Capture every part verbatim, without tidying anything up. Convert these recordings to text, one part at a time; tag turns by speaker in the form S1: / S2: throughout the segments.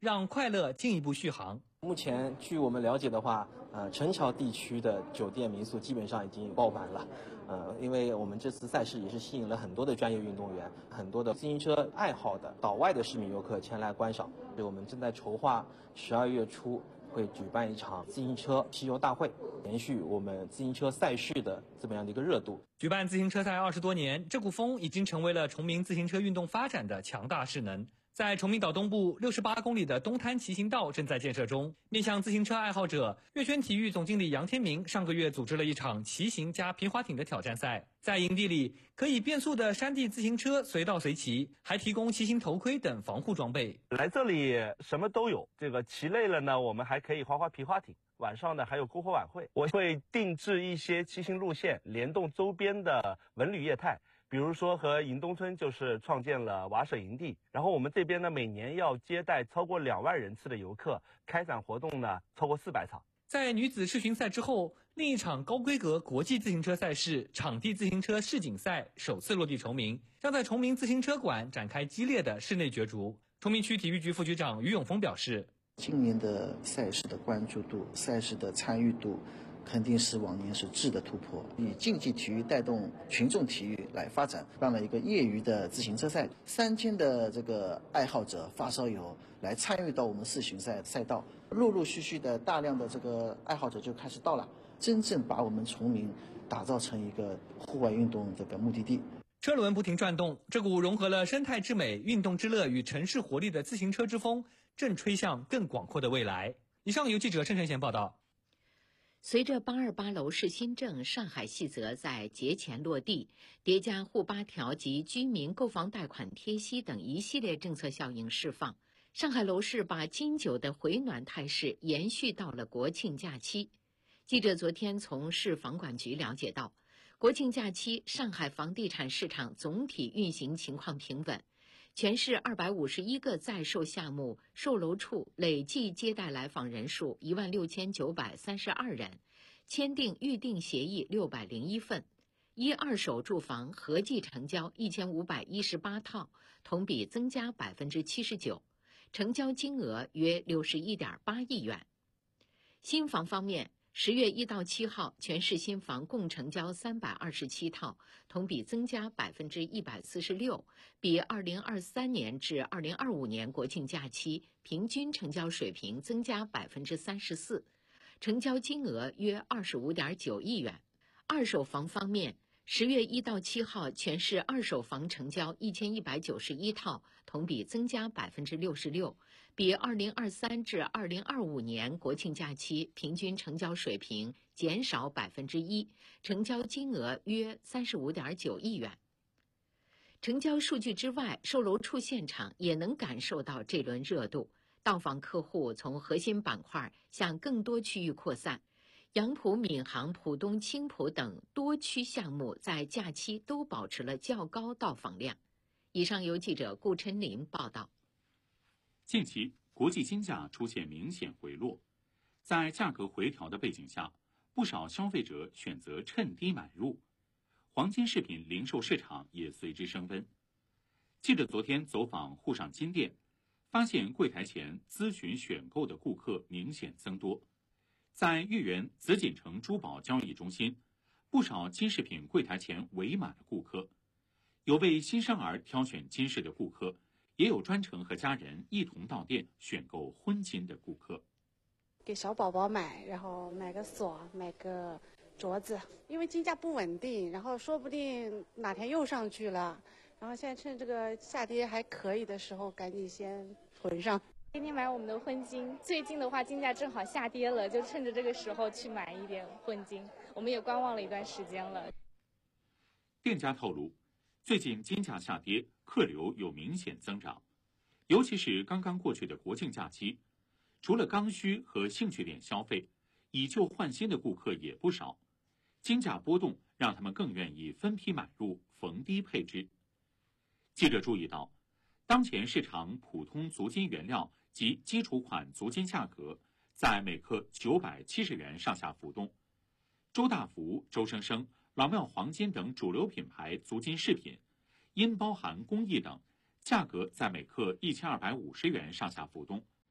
S1: 让快乐进一步续航。
S2: 目前据我们了解的话，呃，陈桥地区的酒店民宿基本上已经爆满了，呃，因为我们这次赛事也是吸引了很多的专业运动员，很多的自行车爱好的岛外的市民游客前来观赏。我们正在筹划十二月初会举办一场自行车骑游大会，延续我们自行车赛事的这么样的一个热度。
S1: 举办自行车赛二十多年，这股风已经成为了崇明自行车运动发展的强大势能。在崇明岛东部六十八公里的东滩骑行道正在建设中。面向自行车爱好者，悦轩体育总经理杨天明上个月组织了一场骑行加皮划艇的挑战赛。在营地里，可以变速的山地自行车随到随骑，还提供骑行头盔等防护装备。
S3: 来这里什么都有，这个骑累了呢，我们还可以划划皮划艇。晚上呢还有篝火晚会，我会定制一些骑行路线，联动周边的文旅业态。比如说和银东村就是创建了瓦舍营地，然后我们这边呢每年要接待超过两万人次的游客，开展活动呢超过四百场。
S1: 在女子世巡赛之后，另一场高规格国际自行车赛事场地自行车世锦赛首次落地崇明，将在崇明自行车馆展开激烈的室内角逐。崇明区体育局副局长于永峰表示，
S4: 今年的赛事的关注度、赛事的参与度肯定是往年是质的突破，以竞技体育带动群众体育来发展，办了一个业余的自行车赛，三千的这个爱好者发烧友来参与到我们世巡赛赛道，陆陆续续的大量的这个爱好者就开始到了，真正把我们崇明打造成一个户外运动这个目的地。
S1: 车轮不停转动，这股融合了生态之美、运动之乐与城市活力的自行车之风，正吹向更广阔的未来。以上由记者陈晨贤报道。
S5: 随着八二八楼市新政、上海细则在节前落地，叠加沪八条及居民购房贷款贴息等一系列政策效应释放，上海楼市把经久的回暖态势延续到了国庆假期。记者昨天从市房管局了解到，国庆假期上海房地产市场总体运行情况平稳，全市二百五十一个在售项目售楼处累计接待来访人数一万六千九百三十二人，签订预订协议六百零一份，一二手住房合计成交一千五百一十八套，同比增加百分之七十九，成交金额约六十一点八亿元。新房方面，十月一到七号，全市新房共成交三百二十七套，同比增加百分之一百四十六，比二零二三年至二零二五年国庆假期平均成交水平增加百分之三十四，成交金额约二十五点九亿元。二手房方面，十月一到七号，全市二手房成交一千一百九十一套，同比增加百分之六十六，比二零二三至二零二五年国庆假期平均成交水平减少百分之一，成交金额约三十五点九亿元。成交数据之外，售楼处现场也能感受到这轮热度，到访客户从核心板块向更多区域扩散。杨浦、闵行、浦东、青浦等多区项目在假期都保持了较高到访量。以上由记者顾琛林报道。
S6: 近期国际金价出现明显回落，在价格回调的背景下，不少消费者选择趁低买入，黄金饰品零售市场也随之升温。记者昨天走访沪上金店，发现柜台前咨询选购的顾客明显增多。在豫园紫锦城珠宝交易中心，不少金饰品柜台前围满了顾客，有为新生儿挑选金饰的顾客，也有专程和家人一同到店选购婚金的顾客。
S7: 给小宝宝买，然后买个锁，买个镯子，因为金价不稳定，然后说不定哪天又上去了，然后现在趁这个下跌还可以的时候，赶紧先囤上。
S8: 今天买我们的婚金，最近的话金价正好下跌了，就趁着这个时候去买一点婚金，我们也观望了一段时间了。
S6: 店家透露，最近金价下跌，客流有明显增长，尤其是刚刚过去的国庆假期，除了刚需和兴趣点消费，以旧换新的顾客也不少。金价波动让他们更愿意分批买入，逢低配置。记者注意到，当前市场普通足金原料及基础款足金价格在每克九百七十元上下浮动，周大福、周生生、老庙黄金等主流品牌足金饰品，因包含工艺等，价格在每克一千二百五十元上下浮动。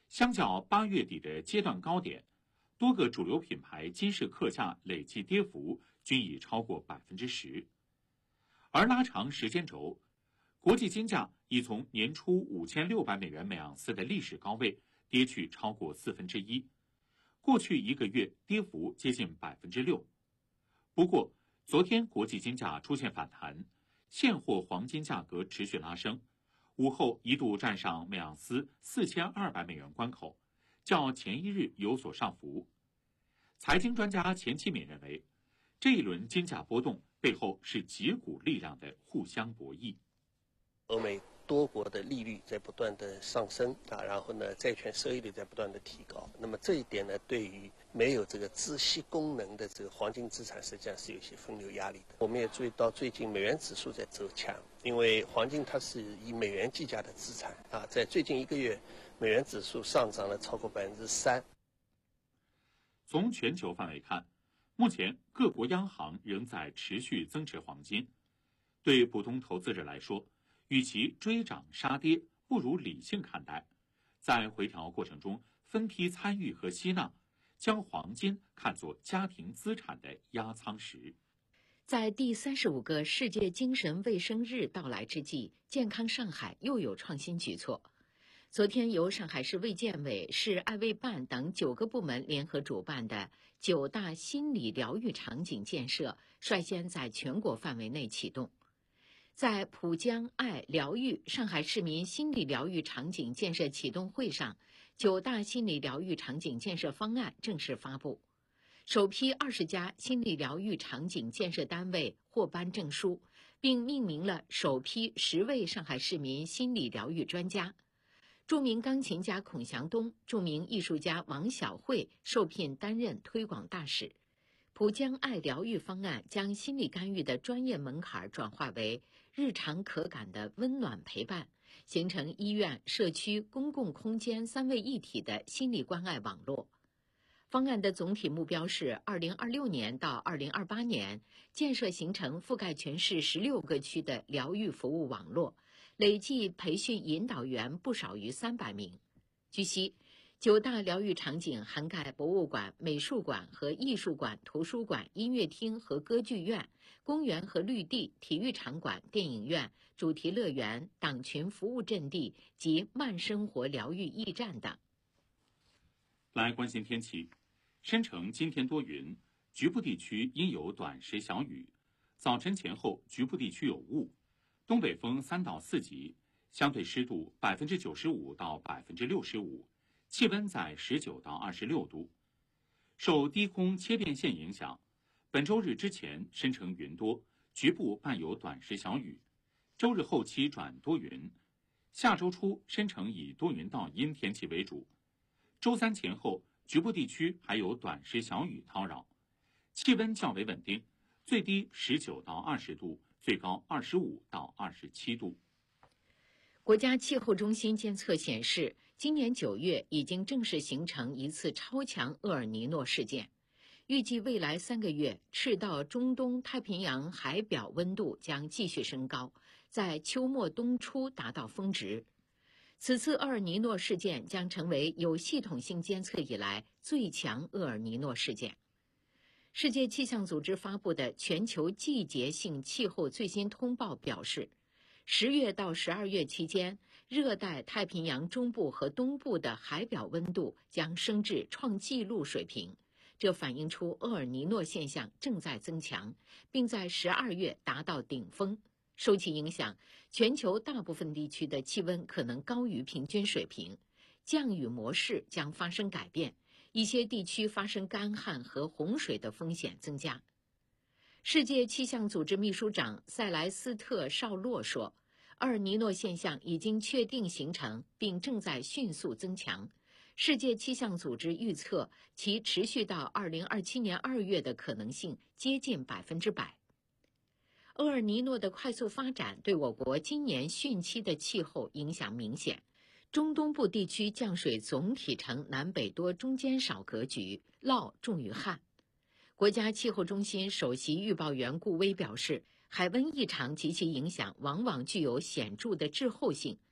S6: 相较八月底的阶段高点，多个主流品牌金市客价累计跌幅均已超过百分之十。而拉长时间轴，国际金价已从年初五千六百美元每盎司的历史高位跌去超过四分之一，过去一个月跌幅接近百分之六。不过，昨天国际金价出现反弹，现货黄金价格持续拉升，午后一度站上每盎司四千二百美元关口，较前一日有所上浮。财经专家钱其敏认为，这一轮金价波动背后是几股力量的互相博弈。
S9: 欧美多国的利率在不断的上升啊，然后呢，债券收益率在不断的提高。那么这一点呢，对于没有这个孳息功能的这个黄金资产，实际上是有些分流压力的。我们也注意到，最近美元指数在走强，因为黄金它是以美元计价的资产啊，在最近一个月，美元指数上涨了超过百分之三。
S6: 从全球范围看，目前各国央行仍在持续增持黄金。对普通投资者来说，与其追涨杀跌，不如理性看待，在回调过程中分批参与和吸纳，将黄金看作家庭资产的压舱石。
S5: 在第三十五个世界精神卫生日到来之际，健康上海又有创新举措。昨天由上海市卫健委、市爱卫办等九个部门联合主办的九大心理疗愈场景建设率先在全国范围内启动。在浦江爱疗愈上海市民心理疗愈场景建设启动会上，九大心理疗愈场景建设方案正式发布，首批二十家心理疗愈场景建设单位获颁证书，并命名了首批十位上海市民心理疗愈专家。著名钢琴家孔祥东、著名艺术家王晓慧受聘担任推广大使。浦江爱疗愈方案将心理干预的专业门槛转化为日常可感的温暖陪伴，形成医院、社区、公共空间三位一体的心理关爱网络。方案的总体目标是二零二六年到二零二八年建设形成覆盖全市十六个区的疗愈服务网络，累计培训引导员不少于三百名。据悉，九大疗愈场景涵盖博物馆、美术馆和艺术馆、图书馆、音乐厅和歌剧院、公园和绿地、体育场馆、电影院、主题乐园、党群服务阵地及慢生活疗愈驿站等。
S6: 来关心天气，深成今天多云，局部地区阴有短时小雨，早晨前后局部地区有雾，东北风三到四级，相对湿度百分之九十五到百分之六十五。气温在十九到二十六度。受低空切变线影响，本周日之前深成云多，局部伴有短时小雨。周日后期转多云，下周初深成以多云到阴天气为主。周三前后局部地区还有短时小雨叨扰，气温较为稳定，最低十九到二十度，最高二十五到二十七度。
S5: 国家气候中心监测显示，今年九月已经正式形成一次超强厄尔尼诺事件，预计未来三个月赤道中东太平洋海表温度将继续升高，在秋末冬初达到峰值。此次厄尔尼诺事件将成为有系统性监测以来最强厄尔尼诺事件。世界气象组织发布的全球季节性气候最新通报表示，十月到十二月期间，热带太平洋中部和东部的海表温度将升至创纪录水平，这反映出厄尔尼诺现象正在增强，并在十二月达到顶峰。受其影响，全球大部分地区的气温可能高于平均水平，降雨模式将发生改变，一些地区发生干旱和洪水的风险增加。世界气象组织秘书长塞莱斯特·绍洛说，厄尔尼诺现象已经确定形成，并正在迅速增强。世界气象组织预测其持续到二零二七年二月的可能性接近百分之百。厄尔尼诺的快速发展对我国今年汛期的气候影响明显，中东部地区降水总体呈南北多中间少格局，涝重于旱。国家气候中心首席预报员顾威表示，海温异常及其影响往往具有显著的滞后性，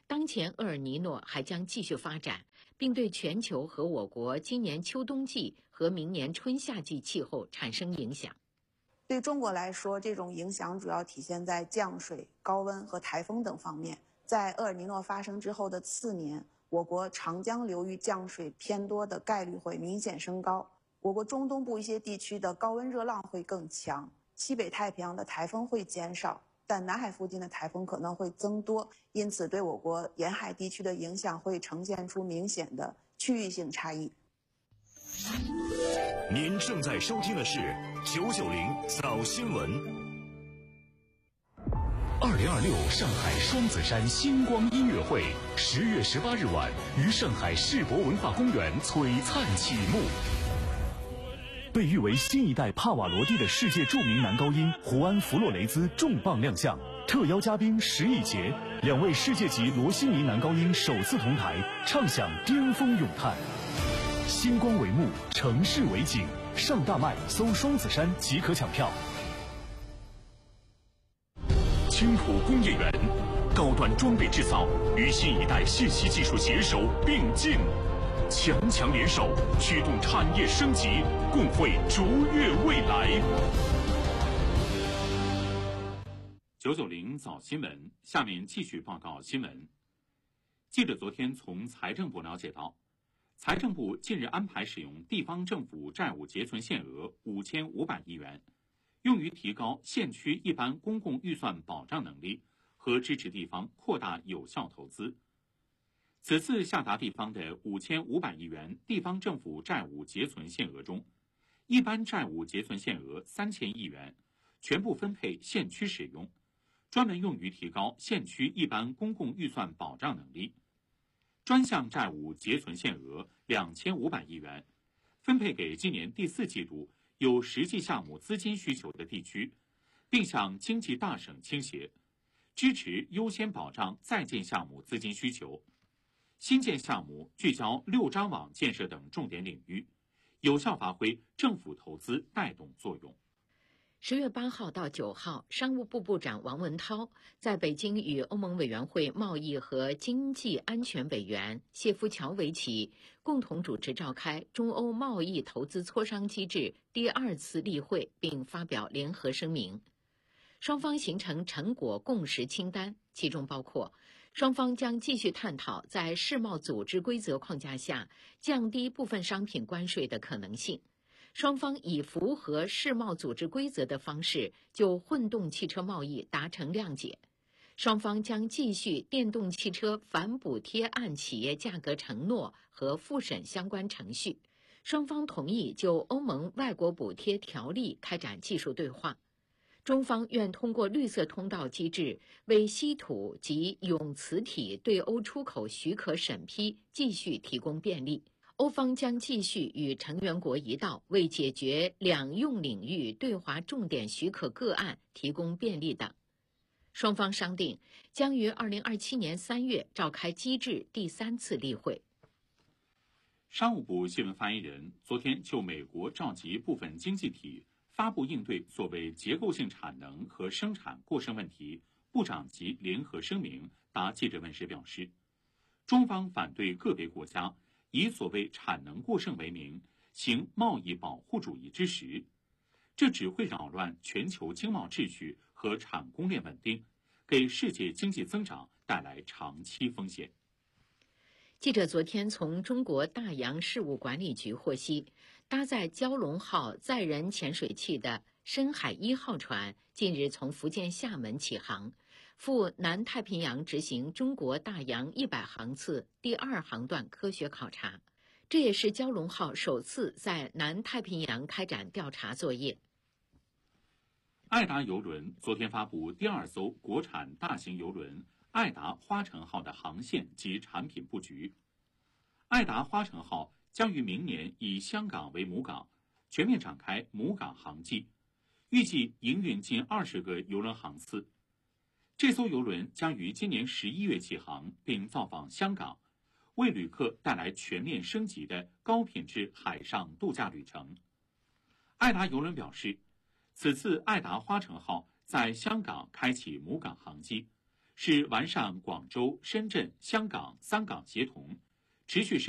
S5: 当前厄尔尼诺还将继续发展，并对全球和我国今年秋冬季和明年春夏季气候产生影响。
S10: 对中国来说，这种影响主要体现在降水、高温和台风等方面。在厄尔尼诺发生之后的次年，我国长江流域降水偏多的概率会明显升高。我国中东部一些地区的高温热浪会更强，西北太平洋的台风会减少，但南海附近的台风可能会增多，因此对我国沿海地区的影响会呈现出明显的区域性差异。
S11: 您正在收听的是九九零早新闻。二零二六上海双子山星光音乐会十月十八日晚于上海世博文化公园璀璨启幕。被誉为新一代帕瓦罗蒂的世界著名男高音胡安·弗洛雷兹重磅亮相，特邀嘉宾石以洁，两位世界级罗西尼男高音首次同台，唱响巅峰咏叹。星光为幕，城市为景，上大麦搜双子山即可抢票。青浦工业园，高端装备制造与新一代信息技术携手并进，强强联手，驱动产业升级，共绘卓越未来。
S6: 九九零早新闻，下面继续报告新闻。记者昨天从财政部了解到，财政部近日安排使用地方政府债务结存限额五千五百亿元，用于提高县区一般公共预算保障能力和支持地方扩大有效投资。此次下达地方的五千五百亿元地方政府债务结存限额中，一般债务结存限额三千亿元，全部分配县区使用，专门用于提高县区一般公共预算保障能力。专项债务结存限额两千五百亿元，分配给今年第四季度有实际项目资金需求的地区，并向经济大省倾斜，支持优先保障在建项目资金需求。新建项目聚焦六张网建设等重点领域，有效发挥政府投资带动作用。
S5: 十月八号到九号，商务部部长王文涛在北京与欧盟委员会贸易和经济安全委员谢夫乔维奇共同主持召开中欧贸易投资磋商机制第二次例会，并发表联合声明。双方形成成果共识清单，其中包括双方将继续探讨在世贸组织规则框架下降低部分商品关税的可能性。双方以符合世贸组织规则的方式就混动汽车贸易达成谅解。双方将继续电动汽车反补贴案企业价格承诺和复审相关程序。双方同意就欧盟外国补贴条例开展技术对话。中方愿通过绿色通道机制，为稀土及永磁体对欧出口许可审批继续提供便利。欧方将继续与成员国一道，为解决两用领域对华重点许可个案提供便利等。双方商定将于二零二七年三月召开机制第三次例会。
S6: 商务部新闻发言人昨天就美国召集部分经济体发布应对所谓结构性产能和生产过剩问题部长级联合声明答记者问时表示，中方反对个别国家以所谓产能过剩为名行贸易保护主义之实，这只会扰乱全球经贸秩序和产供链稳定，给世界经济增长带来长期风险。
S5: 记者昨天从中国大洋事务管理局获悉，搭载蛟龙号载人潜水器的深海一号船近日从福建厦门起航，赴南太平洋执行中国大洋一百航次第二航段科学考察，这也是蛟龙号首次在南太平洋开展调查作业。
S6: 爱达邮轮昨天发布第二艘国产大型邮轮爱达花城号的航线及产品布局。爱达花城号将于明年以香港为母港，全面展开母港航迹，预计营运近二十个邮轮航次。这艘邮轮将于今年十一月起航，并造访香港，为旅客带来全面升级的高品质海上度假旅程。爱达邮轮表示，此次爱达花城号在香港开启母港航迹， 是完善广州、深圳、香港三港协同，持续深